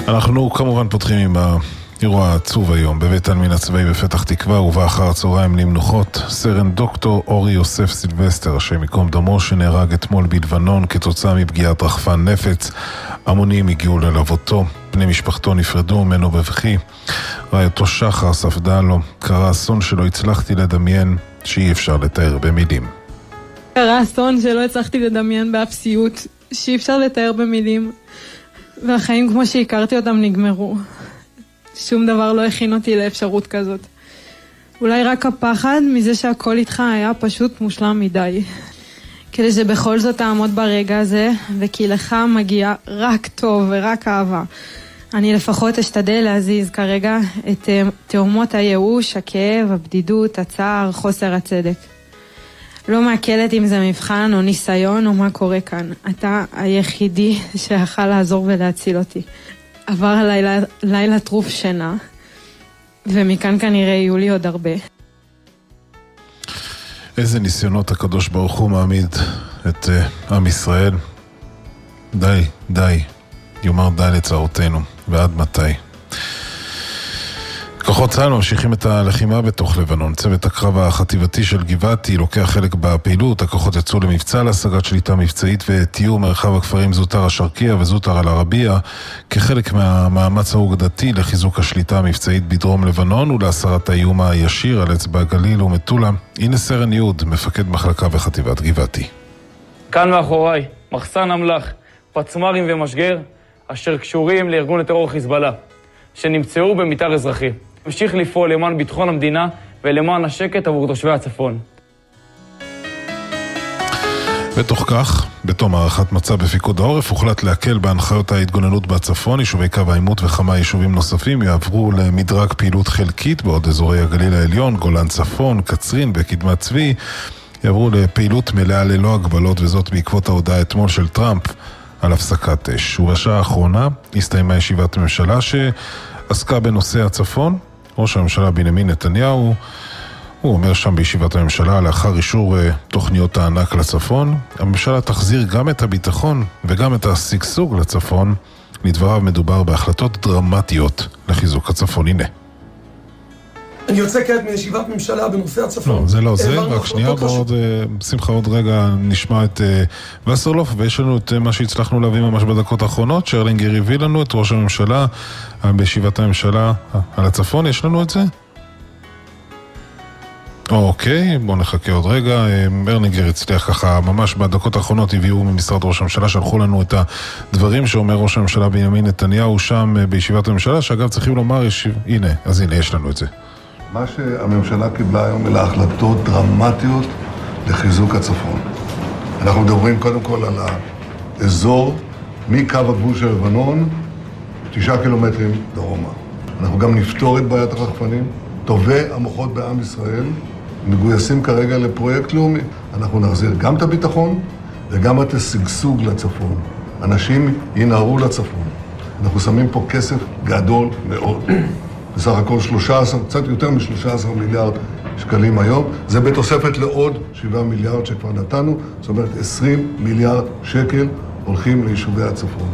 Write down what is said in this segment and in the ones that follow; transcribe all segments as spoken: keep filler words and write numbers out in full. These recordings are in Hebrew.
אנחנו כמובן פותחים עם האירוע העצוב היום בבית העלמין הצבאי בפתח תקווה, ובא אחר הצהריים למנוחות סרן דוקטור אורי יוסף סילבסטר, השם ייקום דמו, שנהרג אתמול בלבנון כתוצאה מפגיעת רחפן נפץ. המונים הגיעו ללוותו, בני משפחתו נפרדו ממנו בבכי. רעייתו שחר ספדה לו, קרה אסון שלא הצלחתי לדמיין, שאי אפשר לתאר במילים. קרה אסון שלא הצלחתי לדמיין באף סיוט, שאי אפשר לתאר במילים. והחיים כמו שהכרתי אותם נגמרו. שום דבר לא הכין אותי לאפשרות כזאת. אולי רק הפחד מזה שהכל איתך היה פשוט מושלם מדי. כדי שבכל זאת תעמוד ברגע הזה, וכי לך מגיע רק טוב ורק אהבה. אני לפחות אשתדל להזיז כרגע את תאומות הייאוש, הכאב, הבדידות, הצער, חוסר הצדק. לא מעכלת אם זה מבחן או ניסיון או מה קורה כאן. אתה היחידי שיכל לעזור ולהציל אותי. עבר הלילה, לילה טרוף שינה, ומכאן כנראה יהיו לי עוד הרבה. איזה ניסיונות הקדוש ברוך הוא מעמיד את uh, עם ישראל. די, די. יאמר די לצערותינו. ועד מתי? כוחות צה"ל ממשיכים את הלחימה בתוך לבנון. צוות הקרב החטיבתי של גבעתי לוקח חלק בפעילות. הכוחות יצאו למבצע להשגת שליטה מבצעית ותיאור מרחב הכפרים זוטר השרקיה וזוטר אל-ערבייה כחלק מהמאמץ האוגדתי לחיזוק השליטה המבצעית בדרום לבנון ולהסרת האיום הישיר על אצבע הגליל ומטולה. הנה סרן יהוד, מפקד מחלקה וחטיבת גבעתי. כאן מאחוריי, מחסן אמל"ח, פצמ"רים ומשגר, אשר קשורים לארגון הטרור חיזבאללה, שנמצאו במתאר אזרחי. המשיך לפעול למען ביטחון המדינה ולמען השקט עבור תושבי הצפון. בתוך כך, בתום הערכת מצב בפיקוד העורף, הוחלט להקל בהנחיות ההתגוננות בצפון. יישובי קו העימות וכמה יישובים נוספים יעברו למדרג פעילות חלקית, בעוד אזורי הגליל העליון, גולן צפון, קצרין וקדמת צבי יעברו לפעילות מלאה ללא הגבלות, וזאת בעקבות ההודעה אתמול של טראמפ על הפסקת אש. ובשעה האחרונה הסתיימה ישיבת ממשלה שעסקה בנושא הצפון. ראש הממשלה בנימין נתניהו, הוא אומר שם בישיבת הממשלה, לאחר אישור תוכניות הענק לצפון, הממשלה תחזיר גם את הביטחון וגם את השגשוג לצפון. לדבריו מדובר בהחלטות דרמטיות לחיזוק הצפון. הנה. אני יוצא כעת מישיבת ממשלה בנושא הצפון. לא, זה לא זה, רק שנייה, בעוד, שמחה, עוד רגע נשמע את וסרלוף, ויש לנו את מה שהצלחנו להביא ממש בדקות האחרונות. שרלינגר הביא לנו את ראש הממשלה בישיבת הממשלה על הצפון, יש לנו את זה? אוקיי, בואו נחכה עוד רגע. ארנינגר הצליח ככה, ממש בדקות האחרונות הביאו ממשרד ראש הממשלה, שלחו לנו את הדברים שאומר ראש הממשלה בנימין נתניהו שם בישיבת הממשלה, שאגב צריכים לומר, יש... הנה, אז הנה, יש לנו את זה. מה שהממשלה קיבלה היום אלה החלטות דרמטיות לחיזוק הצפון. אנחנו מדברים קודם כל על האזור מקו הגבול של לבנון, תשעה קילומטרים דרומה. אנחנו גם נפתור את בעיית הרחפנים. טובי המוחות בעם ישראל מגויסים כרגע לפרויקט לאומי. אנחנו נחזיר גם את הביטחון וגם את השגשוג לצפון. אנשים ינערו לצפון. אנחנו שמים פה כסף גדול מאוד. בסך הכל שלושה עשר, קצת יותר מ-שלושה עשר מיליארד שקלים היום. זה בתוספת לעוד שבעה מיליארד שכבר נתנו. זאת אומרת, עשרים מיליארד שקל הולכים ליישובי הצפון.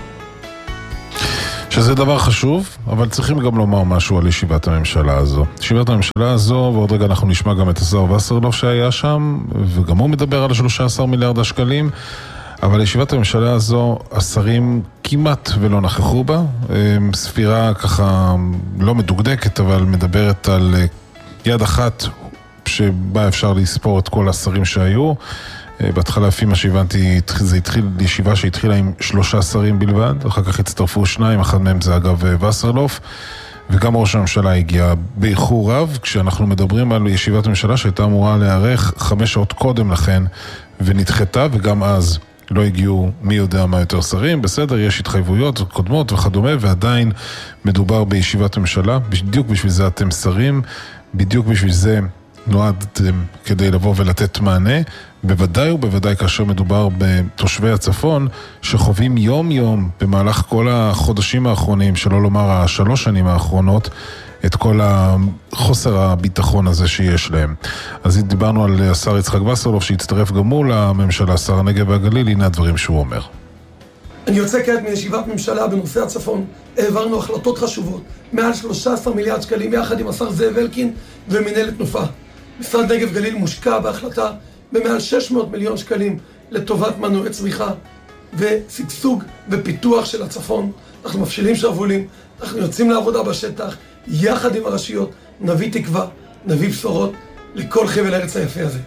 שזה דבר חשוב, אבל צריכים גם לומר משהו על ישיבת הממשלה הזו. ישיבת הממשלה הזו, ועוד רגע אנחנו נשמע גם את השר וסרלוף שהיה שם, וגם הוא מדבר על שלושה עשר מיליארד השקלים, אבל ישיבת הממשלה הזו, השרים כמעט ולא נכחו בה. ספירה ככה לא מדוקדקת, אבל מדברת על יד אחת שבה אפשר לספור את כל השרים שהיו. בהתחלה, לפי מה שהבנתי, זה התחיל ישיבה שהתחילה עם שלושה שרים בלבד, אחר כך הצטרפו שניים, אחד מהם זה אגב וסרלוף, וגם ראש הממשלה הגיע באיחור רב, כשאנחנו מדברים על ישיבת הממשלה שהייתה אמורה להיערך חמש שעות קודם לכן, ונדחתה, וגם אז לא הגיעו מי יודע מה יותר שרים. בסדר, יש התחייבויות קודמות וכדומה, ועדיין מדובר בישיבת הממשלה. בדיוק בשביל זה אתם שרים, בדיוק בשביל זה נועדתם כדי לבוא ולתת מענה, בוודאי ובוודאי כאשר מדובר בתושבי הצפון שחווים יום יום במהלך כל החודשים האחרונים, שלא לומר השלוש שנים האחרונות, את כל החוסר הביטחון הזה שיש להם. אז דיברנו על השר יצחק וסרלוף שהצטרף גם מול הממשלה, שר הנגב והגליל. הנה הדברים שהוא אומר. אני יוצא כעת מישיבת ממשלה בנושא הצפון. העברנו החלטות חשובות, מעל שלושה עשר מיליארד שקלים יחד עם השר זאב אלקין ומנהלת תנופה. משרד נגב גליל מושקע בהחלטה במעל שש מאות מיליון שקלים לטובת מנועי צמיחה ושגשוג ופיתוח של הצפון. אנחנו מפשילים שרוולים, אנחנו יוצאים לעבודה בשטח, יחד עם הרשויות, נביא תקווה, נביא בשורות לכל חבל הארץ היפה הזה.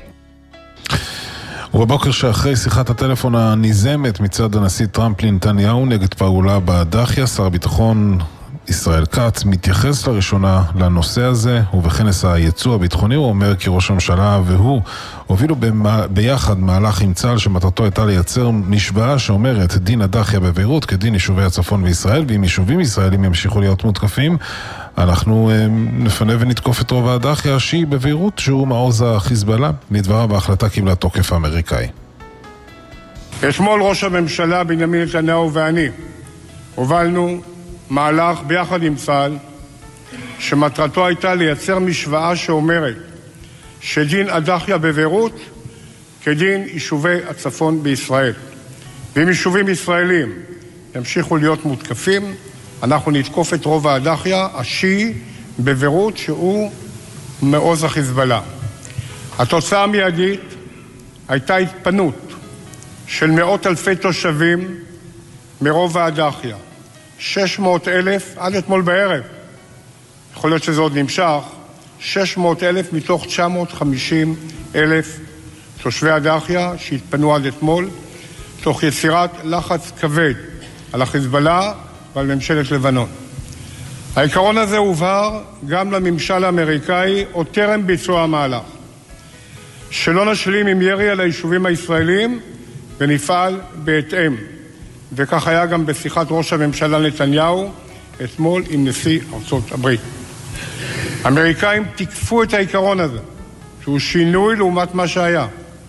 ובבוקר שאחרי שיחת הטלפון הניזמת מצד הנשיא טראמפ לנתניהו נגד פעולה בדחיה, שר הביטחון ישראל כץ מתייחס לראשונה לנושא הזה, ובכנס הייצוא הביטחוני הוא אומר כי ראש הממשלה והוא הובילו ביחד מהלך עם צה"ל שמטרתו הייתה לייצר משוואה שאומרת דין הדחיה בביירות כדין יישובי הצפון בישראל, ואם יישובים ישראלים ימשיכו להיות מותקפים אנחנו נפנה ונתקוף את רובע הדחיה שהיא בביירות שהוא מעוז החיזבאללה. לדבריו בהחלטה קיבלה תוקף האמריקאי. אתמול ראש הממשלה בנימין נתניהו ואני הובלנו מהלך ביחד עם צה"ל שמטרתו הייתה לייצר משוואה שאומרת שדין הדחיה בביירות כדין יישובי הצפון בישראל, ואם יישובים ישראלים ימשיכו להיות מותקפים אנחנו נתקוף את רובע הדחיה השיעי בביירות שהוא מעוז החיזבאללה. התוצאה המיידית הייתה התפנות של מאות אלפי תושבים מרובע הדחיה, שש מאות אלף עד אתמול בערב, יכול להיות שזה עוד נמשך, שש מאות אלף מתוך תשע מאות וחמישים אלף תושבי הדחיה שהתפנו עד אתמול, תוך יצירת לחץ כבד על החיזבאללה ועל ממשלת לבנון. העיקרון הזה הובהר גם לממשל האמריקאי עוד טרם ביצוע המהלך, שלא נשלים עם ירי על היישובים הישראלים ונפעל בהתאם. וכך היה גם בשיחת ראש הממשלה נתניהו אתמול עם נשיא ארצות הברית. האמריקאים תקפו את העיקרון הזה, שהוא שינוי לעומת מה שהיה,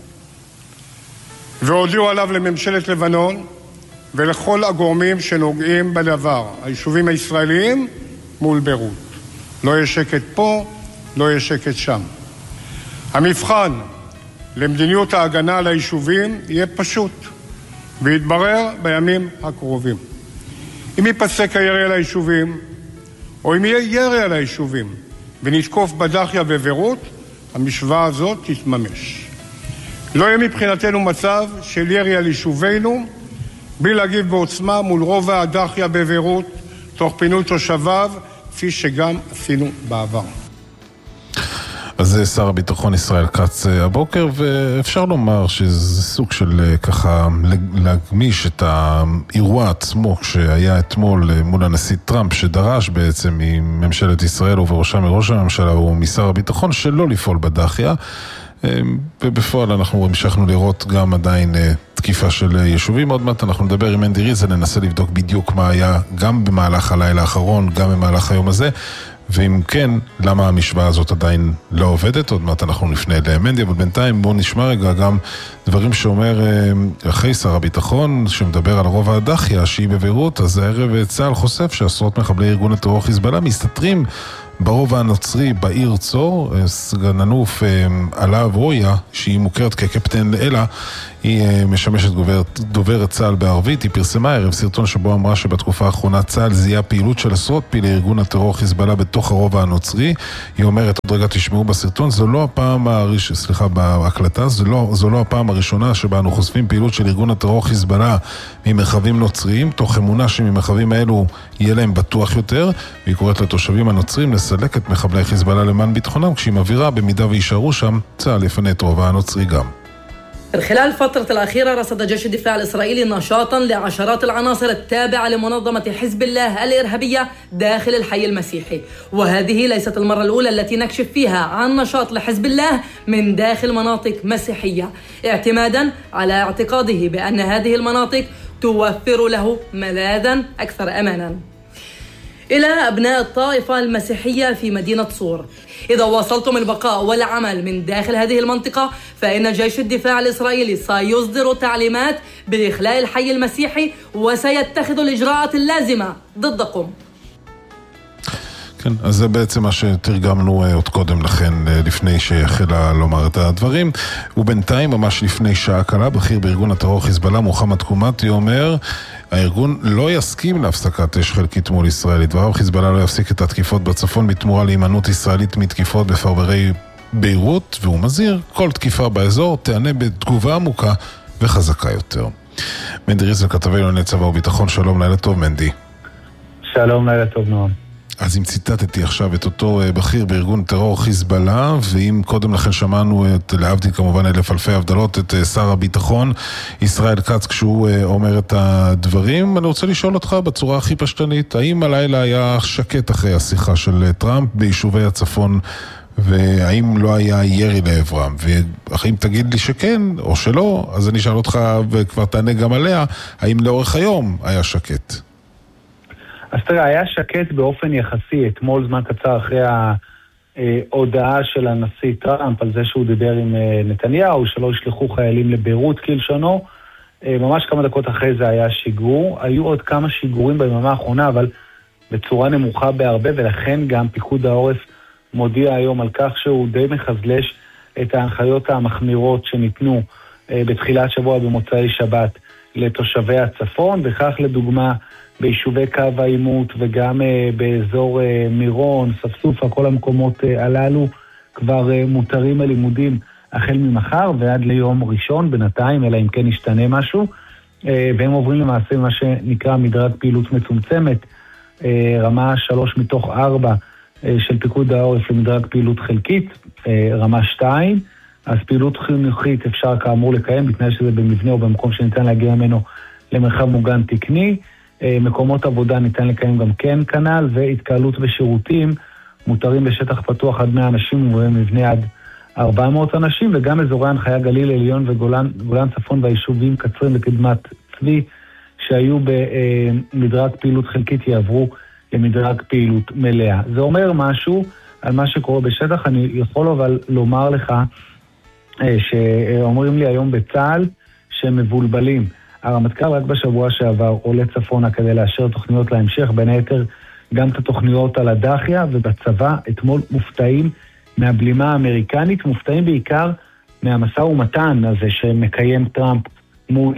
והודיעו עליו לממשלת לבנון ולכל הגורמים שנוגעים בדבר, היישובים הישראליים מול ביירות. לא יהיה שקט פה, לא יהיה שקט שם. המבחן למדיניות ההגנה על היישובים יהיה פשוט, ויתברר בימים הקרובים. אם ייפסק הירי על היישובים, או אם יהיה ירי על היישובים, ונתקוף בדחיה בביירות, המשוואה הזאת תתממש. לא יהיה מבחינתנו מצב של ירי על יישובינו, בלי להגיב בעוצמה מול רובע הדחיה בביירות, תוך פינוי תושביו, כפי שגם עשינו בעבר. אז זה שר הביטחון ישראל כץ הבוקר, ואפשר לומר שזה סוג של ככה להגמיש את האירוע עצמו שהיה אתמול מול הנשיא טראמפ, שדרש בעצם מממשלת ישראל ובראשה מראש הממשלה ומשר הביטחון שלא לפעול בדחיה, ובפועל אנחנו המשכנו לראות גם עדיין תקיפה של יישובים. עוד מעט אנחנו נדבר עם אנדי ריזל, ננסה לבדוק בדיוק מה היה גם במהלך הלילה האחרון, גם במהלך היום הזה, ואם כן, למה המשוואה הזאת עדיין לא עובדת. עוד מעט אנחנו נפנה למנדי, אבל בינתיים בואו נשמע רגע גם דברים שאומר אחרי שר הביטחון, שמדבר על רובע הדחיה שהיא בביירות. אז הערב צה"ל חושף שעשרות מחבלי ארגון הטרור חיזבאללה מסתתרים ברובע הנוצרי בעיר צור. סגן אלוף עלה רויה, שהיא מוכרת כקפטן אלה, היא משמשת דוברת צה"ל בערבית. היא פרסמה ערב סרטון שבו אמרה שבתקופה האחרונה צה"ל זיהה פעילות של עשרות פעילי ארגון הטרור חיזבאללה בתוך הרובע הנוצרי. היא אומרת, עוד רגע תשמעו בסרטון, זו לא הפעם הראש... סליחה, בהקלטה, זו לא, זו לא הפעם הראשונה שבה אנו חושפים פעילות של ארגון הטרור חיזבאללה ממרחבים נוצריים, תוך אמונה שממרחבים האלו יהיה להם בטוח יותר. והיא קוראת לתושבים הנוצרים לסלק את מחבלי חיזבאללה למען ביטחונם, כשהיא מבהירה במידה ויישארו שם, צה"ל יפנה את רובע הנוצרי גם. خلال الفترة الأخيرة رصد جيش الدفاع الإسرائيلي نشاطاً لعشرات العناصر التابعة لمنظمة حزب الله الإرهابية داخل الحي المسيحي، وهذه ليست المرة الأولى التي نكشف فيها عن نشاط لحزب الله من داخل مناطق مسيحية، اعتماداً على اعتقاده بأن هذه المناطق توفر له ملاذاً أكثر أماناً. إلى أبناء الطائفة المسيحية في مدينة صور، إذا واصلتم البقاء والعمل من داخل هذه المنطقة فإن جيش الدفاع الإسرائيلي سيصدر تعليمات بإخلاء الحي المسيحي وسيتخذ الإجراءات اللازمة ضدكم. כן, אז זה בעצם מה שתרגמנו עוד קודם לכן, לפני שהחלה לומר את הדברים. ובינתיים, ממש לפני שעה קלה, בכיר בארגון הטרור חיזבאללה, מוחמד קומתי, אומר, הארגון לא יסכים להפסקת אש חלקית מול ישראל. לדבריו, חיזבאללה לא יפסיק את התקיפות בצפון בתמורה להימנעות ישראלית מתקיפות בפרברי ביירות, והוא מזהיר, כל תקיפה באזור תענה בתגובה עמוקה וחזקה יותר. מנדי ריזל, כתבי לענייני צבא וביטחון, שלום, לילה טוב מנדי. שלום, לילה טוב נועם. אז אם ציטטתי עכשיו את אותו בכיר בארגון טרור חיזבאללה, ואם קודם לכן שמענו את, להבדיל כמובן אלף אלפי הבדלות, את שר הביטחון ישראל כץ כשהוא אומר את הדברים, אני רוצה לשאול אותך בצורה הכי פשטנית, האם הלילה היה שקט אחרי השיחה של טראמפ ביישובי הצפון, והאם לא היה ירי לעברם? ואם תגיד לי שכן או שלא, אז אני אשאל אותך וכבר תענה גם עליה, האם לאורך היום היה שקט? אז תראה, היה שקט באופן יחסי, אתמול זמן קצר אחרי ההודעה של הנשיא טראמפ על זה שהוא דיבר עם נתניהו, שלא ישלחו חיילים לביירות כלשונו, ממש כמה דקות אחרי זה היה שיגור, היו עוד כמה שיגורים ביממה האחרונה, אבל בצורה נמוכה בהרבה, ולכן גם פיקוד העורף מודיע היום על כך שהוא די מחזלש את ההנחיות המחמירות שניתנו בתחילת שבוע במוצאי שבת לתושבי הצפון, וכך לדוגמה ביישובי קו העימות וגם uh, באזור uh, מירון, ספסופה, כל המקומות uh, הללו כבר uh, מותרים הלימודים החל ממחר ועד ליום ראשון בינתיים, אלא אם כן ישתנה משהו, uh, והם עוברים למעשה מה שנקרא מדרג פעילות מצומצמת, uh, רמה שלוש מתוך ארבע uh, של פיקוד העורף למדרג פעילות חלקית, uh, רמה שתיים, אז פעילות חינוכית אפשר כאמור לקיים, בתנאי שזה במבנה או במקום שניתן להגיע ממנו למרחב מוגן תקני, מקומות עבודה ניתן לקיים גם כן כנל, והתקהלות בשירותים מותרים בשטח פתוח עד מאה אנשים ובמבנה עד ארבע מאות אנשים, וגם אזורי הנחיה גליל עליון וגולן גולן צפון והיישובים קצרין וקדמת צבי שהיו במדרג פעילות חלקית יעברו למדרג פעילות מלאה. זה אומר משהו על מה שקורה בשטח. אני יכול אבל לומר לך שאומרים לי היום בצה"ל שהם מבולבלים. הרמטכ"ל רק בשבוע שעבר עולה צפונה כדי לאשר תוכניות להמשך, בין היתר גם את התוכניות על הדחיה, ובצבא אתמול מופתעים מהבלימה האמריקנית, מופתעים בעיקר מהמשא ומתן הזה שמקיים טראמפ מול אה,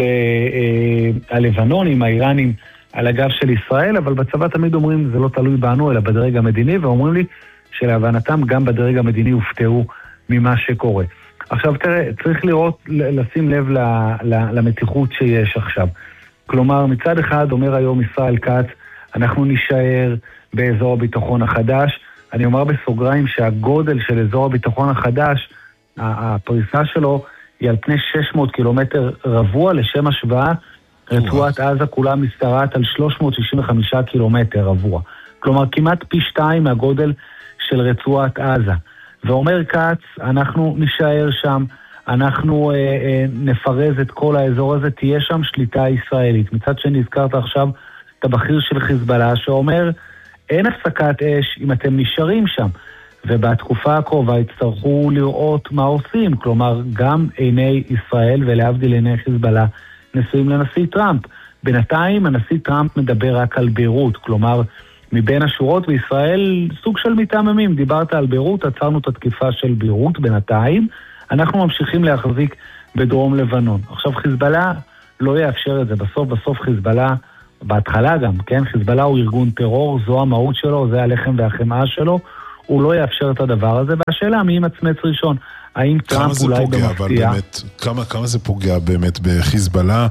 אה, הלבנונים, האיראנים, על הגב של ישראל, אבל בצבא תמיד אומרים זה לא תלוי בנו אלא בדרג המדיני, ואומרים לי שלהבנתם גם בדרג המדיני הופתעו ממה שקורה. עכשיו תראה, צריך לראות, לשים לב למתיחות שיש עכשיו. כלומר, מצד אחד אומר היום ישראל כץ, אנחנו נשאר באזור הביטחון החדש. אני אומר בסוגריים שהגודל של אזור הביטחון החדש, הפריסה שלו היא על פני שש מאות קילומטר רבוע, לשם השוואה, רצועת עזה כולה משתרעת על שלוש מאות שישים וחמישה קילומטר רבוע. כלומר, כמעט פי שתיים מהגודל של רצועת עזה. ואומר כץ, אנחנו נשאר שם, אנחנו אה, אה, נפרז את כל האזור הזה, תהיה שם שליטה ישראלית. מצד שני, הזכרת עכשיו את הבכיר של חיזבאללה, שאומר, אין הפסקת אש אם אתם נשארים שם. ובתקופה הקרובה יצטרכו לראות מה עושים. כלומר, גם עיני ישראל ולהבדיל עיני חיזבאללה נשואים לנשיא טראמפ. בינתיים הנשיא טראמפ מדבר רק על ביירות, כלומר, מבין השורות בישראל סוג של מתאממים. דיברת על ביירות, עצרנו את התקיפה של ביירות בינתיים, אנחנו ממשיכים להחזיק בדרום לבנון. עכשיו חיזבאללה לא יאפשר את זה, בסוף בסוף חיזבאללה, בהתחלה גם, כן, חיזבאללה הוא ארגון טרור, זו המהות שלו, זה הלחם והחמאה שלו, הוא לא יאפשר את הדבר הזה, והשאלה מי מצמץ ראשון, האם טראמפ אולי במפתיע? באמת, כמה, כמה זה פוגע באמת בחיזבאללה,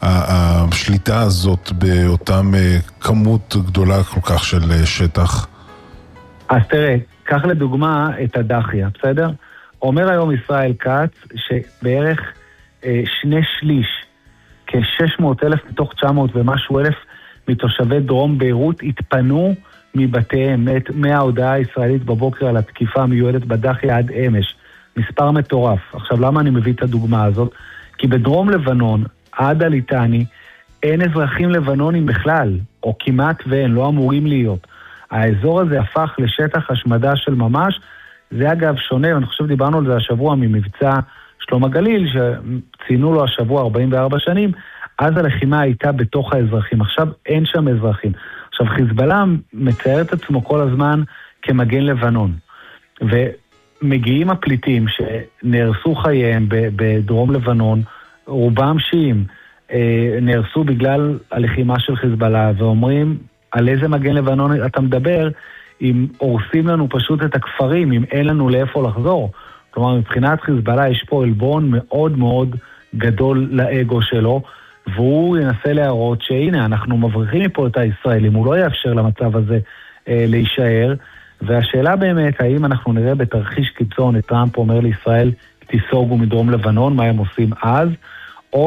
השליטה הזאת באותם כמות גדולה כל כך של שטח? אז תראה, קח לדוגמה את הדחיה, בסדר? אומר היום ישראל כץ שבערך אה, שני שליש, כ-שש מאות אלף מתוך תשע מאות ומשהו אלף מתושבי דרום ביירות התפנו מבתיהם מההודעה הישראלית בבוקר על התקיפה המיועדת בדחיה עד אמש. מספר מטורף. עכשיו, למה אני מביא את הדוגמה הזאת? כי בדרום לבנון, עד הליטני, אין אזרחים לבנונים בכלל, או כמעט ואין, לא אמורים להיות. האזור הזה הפך לשטח השמדה של ממש, זה אגב שונה, ואני חושב דיברנו על זה השבוע ממבצע שלום הגליל, שציינו לו השבוע ארבעים וארבע שנים, אז הלחימה הייתה בתוך האזרחים, עכשיו אין שם אזרחים. עכשיו, חיזבאללה מצייר את עצמו כל הזמן כמגן לבנון, ומגיעים הפליטים שנהרסו חייהם בדרום לבנון, רובם שיעים, נהרסו בגלל הלחימה של חיזבאללה, ואומרים, על איזה מגן לבנון אתה מדבר, אם הורסים לנו פשוט את הכפרים, אם אין לנו לאיפה לחזור. כלומר, מבחינת חיזבאללה יש פה עלבון מאוד מאוד גדול לאגו שלו, והוא ינסה להראות שהנה, אנחנו מבריחים מפה את הישראלים, הוא לא יאפשר למצב הזה אה, להישאר, והשאלה באמת, האם אנחנו נראה בתרחיש קיצון את טראמפ אומר לישראל, תיסוגו מדרום לבנון, מה הם עושים אז, או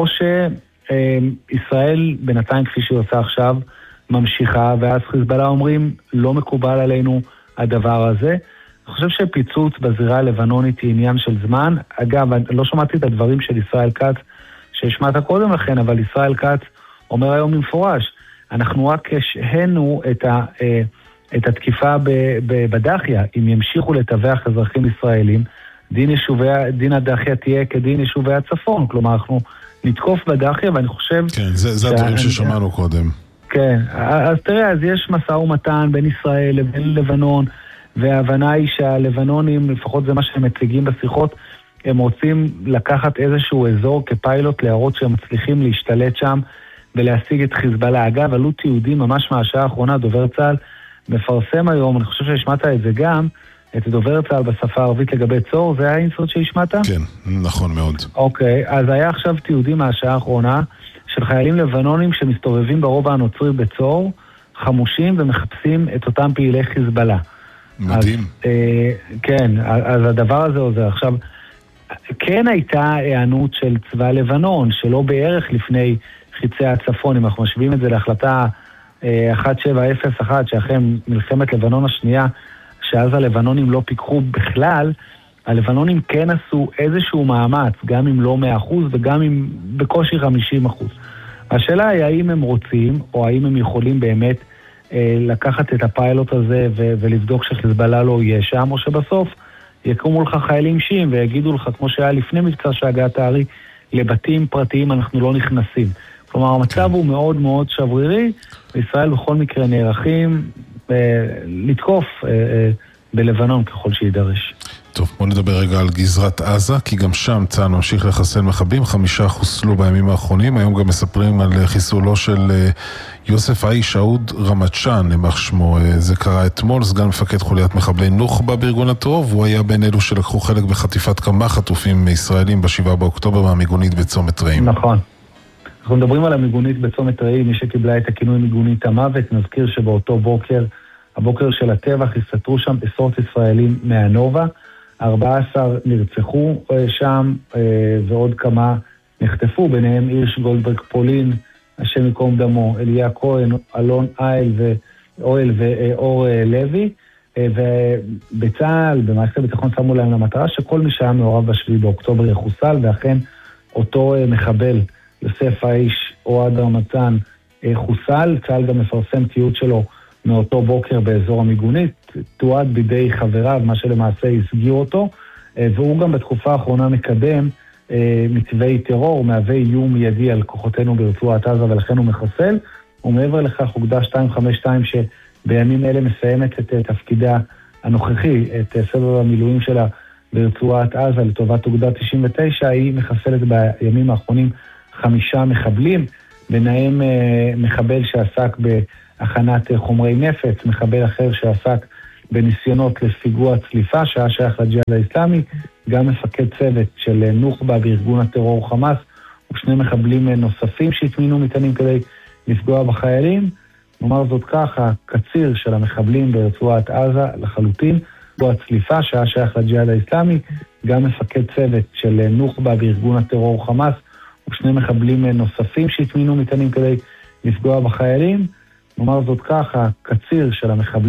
שישראל בינתיים כפי שהיא עושה עכשיו, ממשיכה, ואז חיזבאללה אומרים, לא מקובל עלינו הדבר הזה. אני חושב שפיצוץ בזירה הלבנונית היא עניין של זמן. אגב, לא שמעתי את הדברים של ישראל כץ, שהשמעת קודם לכן, אבל ישראל כץ אומר היום במפורש, אנחנו רק השהנו את, ה, את התקיפה בדחיה, אם ימשיכו לטווח אזרחים ישראלים, דין, יישובי, דין הדחיה תהיה כדין יישובי הצפון, כלומר אנחנו נתקוף בדחיה, ואני חושב... כן, זה, זה הדברים ששמענו קודם. כן, אז תראה, אז יש מסע ומתן בין ישראל לבין לבנון, וההבנה היא שהלבנונים, לפחות זה מה שהם מציגים בשיחות, הם רוצים לקחת איזשהו אזור כפיילוט להראות שהם מצליחים להשתלט שם ולהשיג את חיזבאללה. אגב, עלו תיעודים ממש מהשעה האחרונה, דובר צה"ל מפרסם היום, אני חושב שהשמעת את זה גם, את דובר צה"ל בשפה הערבית לגבי צור, זה היה האינסרט שהשמעת? כן, נכון מאוד. אוקיי, אז היה עכשיו תיעודים מהשעה האחרונה, של חיילים לבנונים שמסתובבים ברובע הנוצרי בצור, חמושים ומחפשים את אותם פעילי חיזבאללה. מדהים. אז, אה, כן, אז הדבר הזה עוזר. עכשיו, כן הייתה הענות של צבא לבנון, שלא בערך לפני חיצי הצפון, אם אנחנו משווים את זה להחלטה אה, אחת שבע אפס אחת, שאחרי מלחמת לבנון השנייה, שאז הלבנונים לא פיקחו בכלל, הלבנונים כן עשו איזשהו מאמץ, גם אם לא מאה אחוז וגם אם בקושי חמישים אחוז. השאלה היא האם הם רוצים, או האם הם יכולים באמת אה, לקחת את הפיילוט הזה ו- ולבדוק שחיזבאללה לא יהיה שם, או שבסוף יקומו לך חיילים שיעים ויגידו לך, כמו שהיה לפני מבצע שהגעת הארי, לבתים פרטיים אנחנו לא נכנסים. כלומר, המצב הוא מאוד מאוד שברירי, וישראל בכל מקרה נערכים אה, לתקוף אה, אה, בלבנון ככל שידרש. טוב, בוא נדבר רגע על גזרת עזה, כי גם שם צה"ל ממשיך לחסל מחבלים, חמישה חוסלו בימים האחרונים, היום גם מספרים על חיסולו של יוסף האיש, שאוד רמצ'אן, למח שמו, זה קרה אתמול, סגן מפקד חוליית מחבלי נוח'בה בארגון הטרור, והוא היה בין אלו שלקחו חלק בחטיפת כמה חטופים ישראלים בשבעה באוקטובר מהמיגונית בצומת רעים. נכון. אנחנו מדברים על המיגונית בצומת רעים, מי שקיבלה את הכינוי מיגונית המוות, נזכיר שבאותו בוקר, הבוקר של הטבח, הסתתרו שם עשרות ישראלים מהנובה, ארבעה עשר נרצחו שם ועוד כמה נחטפו, ביניהם הירש גולדברג פולין, השם יקום דמו, אליה כהן, אלון איל ואוהל ואור לוי, ובצה"ל, במערכת הביטחון שמו להם למטרה שכל מי שהיה מעורב בשביעי באוקטובר יחוסל, ואכן אותו מחבל, יוסף האיש אוהד רמצ'אן, חוסל. צה"ל גם מפרסם תיעוד שלו מאותו בוקר באזור המיגונית, תועד בידי חבריו, מה שלמעשה הסגיר אותו, והוא גם בתקופה האחרונה מקדם מתווי טרור, מהווה איום מיידי על כוחותינו ברצועת עזה, ולכן הוא מחסל, ומעבר לכך אוגדה שתיים חמש שתיים שבימים אלה מסיימת את תפקידה הנוכחי, את סבב המילואים שלה ברצועת עזה לטובת אוגדה תשעים ותשע, היא מחסלת בימים האחרונים חמישה מחבלים, ביניהם מחבל שעסק ב... הכנת חומרי נפץ, מחבל אחר שעסק בניסיונות לפיגוע צליפה, שהיה שייך לג'יהאד האסלאמי, גם מפקד צוות של נוח'בה בארגון הטרור חמאס, ושני מחבלים נוספים שהטמינו מטענים כדי לפגוע בחיילים. נאמר זאת ככה, קציר של המחבלים ברצועת עזה לחלוטין, בו הצליפה שהיה שייך לג'יהאד האסלאמי, גם מפקד צוות של נוח'בה בארגון הטרור חמאס, ושני מחבלים נוספים שהטמינו מטענים כדי לפגוע בחיילים. נאמר זאת ככה, קציר של המחבלים